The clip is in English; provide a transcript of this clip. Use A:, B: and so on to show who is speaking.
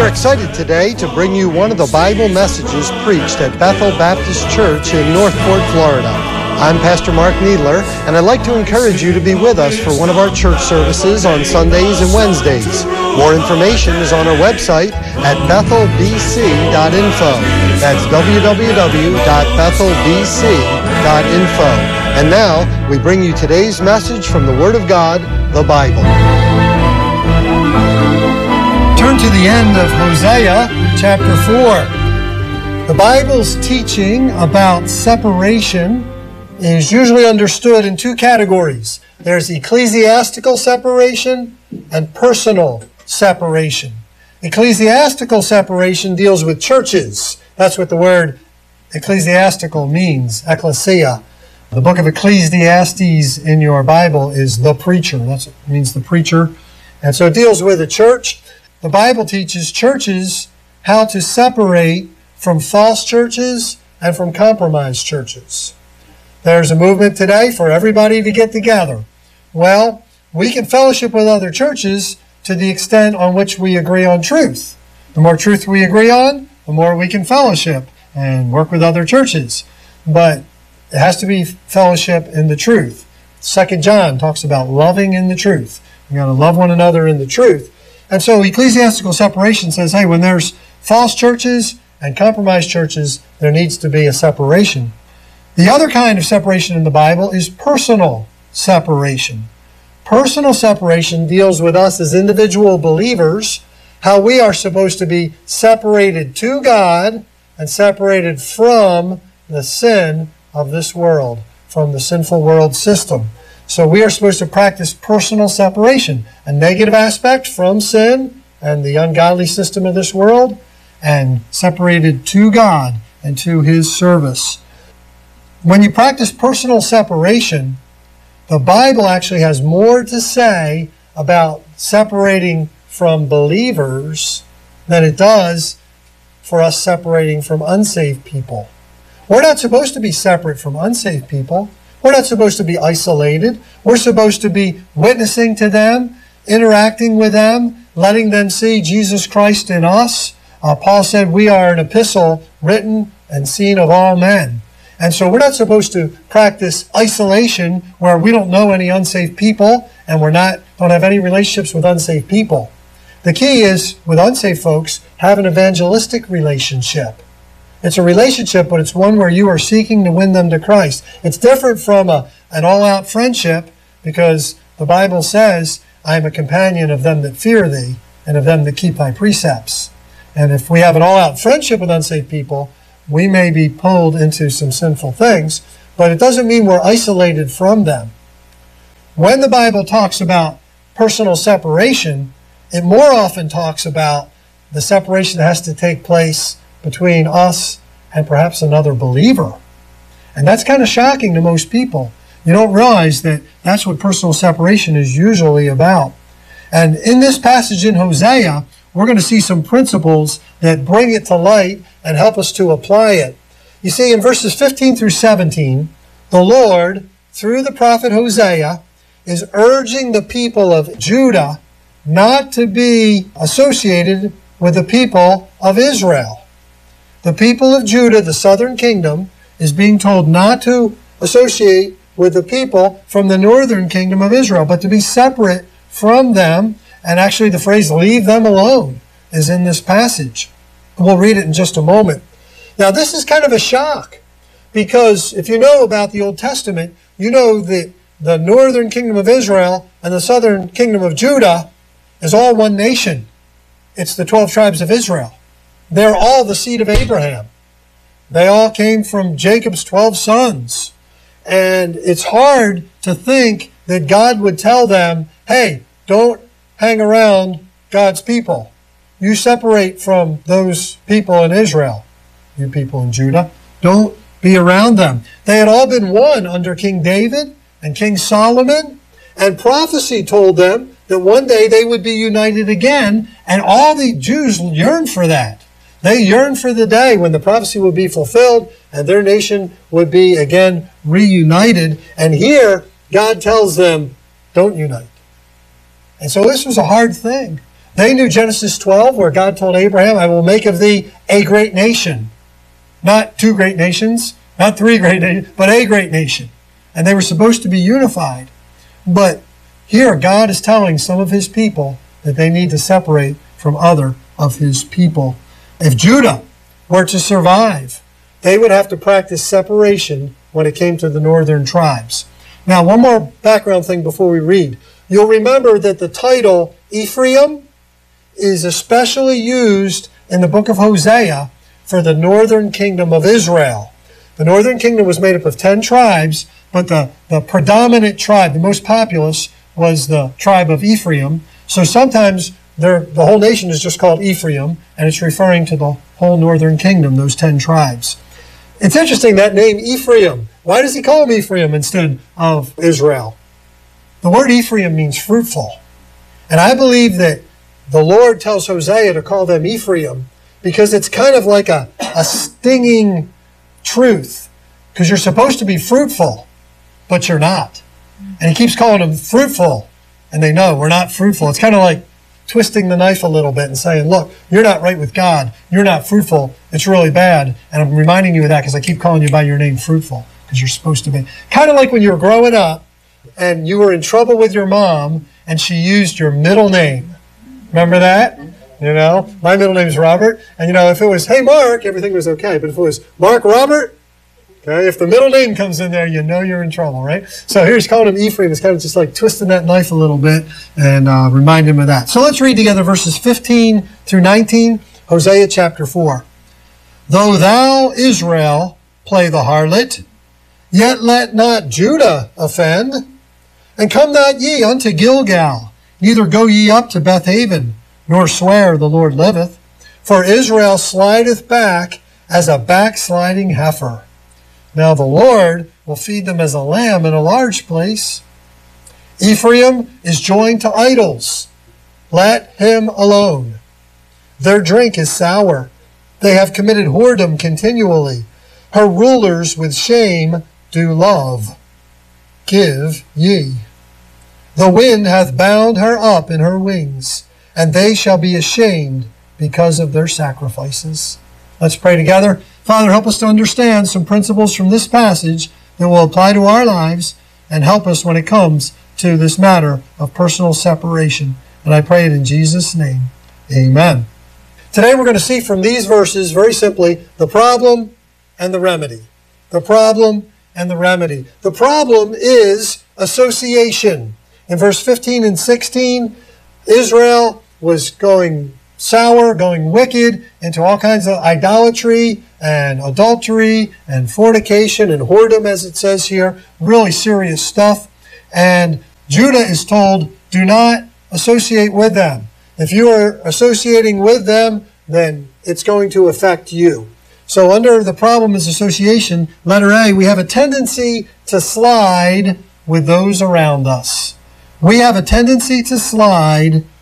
A: are excited today to bring you one of the Bible messages preached at Bethel Baptist Church in Northport, Florida. I'm Pastor Mark Needler, and I'd like to encourage you to be with us for one of our church services on Sundays and Wednesdays. More information is on our website at bethelbc.info. That's www.bethelbc.info. And now, we bring you today's message from the Word of God, the Bible. Turn to the end of Hosea, chapter 4. The Bible's teaching about separation is usually understood in two categories. There's ecclesiastical separation and personal separation. Ecclesiastical separation deals with churches. That's what the word ecclesiastical means, ecclesia. The book of Ecclesiastes in your Bible is the preacher. That means the preacher. And so it deals with a church. The Bible teaches churches how to separate from false churches and from compromised churches. There's a movement today for everybody to get together. Well, we can fellowship with other churches to the extent on which we agree on truth. The more truth we agree on, the more we can fellowship and work with other churches. But it has to be fellowship in the truth. 2 John talks about loving in the truth. You got to love one another in the truth. And so ecclesiastical separation says, hey, when there's false churches and compromised churches, there needs to be a separation. The other kind of separation in the Bible is personal separation. Personal separation deals with us as individual believers, how we are supposed to be separated to God and separated from the sin of this world, from the sinful world system. So we are supposed to practice personal separation, a negative aspect from sin and the ungodly system of this world, and separated to God and to His service. When you practice personal separation, the Bible actually has more to say about separating from believers than it does for us separating from unsaved people. We're not supposed to be separate from unsaved people. We're not supposed to be isolated. We're supposed to be witnessing to them, interacting with them, letting them see Jesus Christ in us. Paul said we are an epistle written and seen of all men. And so we're not supposed to practice isolation where we don't know any unsaved people and don't have any relationships with unsaved people. The key is, with unsaved folks, have an evangelistic relationship. It's a relationship, but it's one where you are seeking to win them to Christ. It's different from an all-out friendship, because the Bible says, I am a companion of them that fear thee and of them that keep thy precepts. And if we have an all-out friendship with unsaved people, we may be pulled into some sinful things, but it doesn't mean we're isolated from them. When the Bible talks about personal separation, it more often talks about the separation that has to take place between us and perhaps another believer. And that's kind of shocking to most people. You don't realize that that's what personal separation is usually about. And in this passage in Hosea, we're going to see some principles that bring it to light and help us to apply it. You see, in verses 15 through 17, the Lord, through the prophet Hosea, is urging the people of Judah not to be associated with the people of Israel. The people of Judah, the southern kingdom, is being told not to associate with the people from the northern kingdom of Israel, but to be separate from them. And actually the phrase, leave them alone, is in this passage. We'll read it in just a moment. Now this is kind of a shock, because if you know about the Old Testament, you know that the northern kingdom of Israel and the southern kingdom of Judah is all one nation. It's the 12 tribes of Israel. They're all the seed of Abraham. They all came from Jacob's 12 sons. And it's hard to think that God would tell them, hey, don't hang around God's people. You separate from those people in Israel, you people in Judah. Don't be around them. They had all been one under King David and King Solomon, and prophecy told them that one day they would be united again, and all the Jews yearned for that. They yearned for the day when the prophecy would be fulfilled and their nation would be again reunited. And here, God tells them, don't unite. And so this was a hard thing. They knew Genesis 12, where God told Abraham, I will make of thee a great nation. Not two great nations, not three great nations, but a great nation. And they were supposed to be unified. But here God is telling some of his people that they need to separate from other of his people. If Judah were to survive, they would have to practice separation when it came to the northern tribes. Now, one more background thing before we read. You'll remember that the title Ephraim is especially used in the book of Hosea for the northern kingdom of Israel. The northern kingdom was made up of 10 tribes, but the predominant tribe, the most populous, was the tribe of Ephraim. So sometimes the whole nation is just called Ephraim, and it's referring to the whole northern kingdom, those 10 tribes. It's interesting, that name Ephraim. Why does he call him Ephraim instead of Israel? The word Ephraim means fruitful. And I believe that the Lord tells Hosea to call them Ephraim because it's kind of like a stinging truth. Because you're supposed to be fruitful, but you're not. And he keeps calling them fruitful. And they know we're not fruitful. It's kind of like twisting the knife a little bit and saying, look, you're not right with God. You're not fruitful. It's really bad. And I'm reminding you of that because I keep calling you by your name fruitful because you're supposed to be. Kind of like when you were growing up and you were in trouble with your mom and she used your middle name. Remember that? You know, my middle name is Robert. And, you know, if it was, hey, Mark, everything was okay. But if it was Mark Robert, okay, if the middle name comes in there, you know you're in trouble, right? So here he's calling him Ephraim. It's kind of just like twisting that knife a little bit and remind him of that. So let's read together verses 15 through 19, Hosea chapter 4. Though thou, Israel, play the harlot, yet let not Judah offend. And come not ye unto Gilgal, neither go ye up to Bethaven, nor swear the Lord liveth. For Israel slideth back as a backsliding heifer. Now the Lord will feed them as a lamb in a large place. Ephraim is joined to idols. Let him alone. Their drink is sour. They have committed whoredom continually. Her rulers with shame do love. Give ye. The wind hath bound her up in her wings, and they shall be ashamed because of their sacrifices. Let's pray together. Father, help us to understand some principles from this passage that will apply to our lives and help us when it comes to this matter of personal separation. And I pray it in Jesus' name. Amen. Today we're going to see from these verses, very simply, the problem and the remedy. The problem and the remedy. The problem is association. In verse 15 and 16, Israel was going sour, going wicked, into all kinds of idolatry and adultery and fornication and whoredom, as it says here. Really serious stuff. And Judah is told, do not associate with them. If you are associating with them, then it's going to affect you. So under the problem is association, letter A, we have a tendency to slide with those around us. We have a tendency to slide